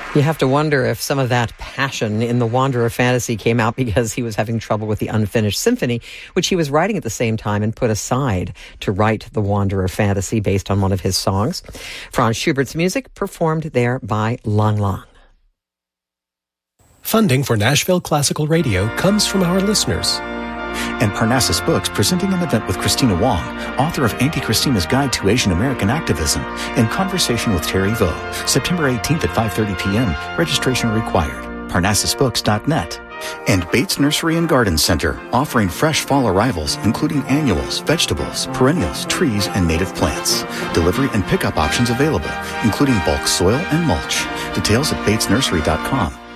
You have to wonder if some of that passion in the Wanderer fantasy came out because he was having trouble with the unfinished symphony, which he was writing at the same time and put aside to write the Wanderer fantasy based on one of his songs. Franz Schubert's music performed there by Lang Lang. Funding for Nashville Classical Radio comes from our listeners. And Parnassus Books presenting an event with Christina Wong, author of Auntie Christina's Guide to Asian American Activism, in conversation with Terry Vo, September 18th at 5:30 p.m. Registration required. ParnassusBooks.net. And Bates Nursery and Garden Center, offering fresh fall arrivals, including annuals, vegetables, perennials, trees, and native plants. Delivery and pickup options available, including bulk soil and mulch. Details at BatesNursery.com.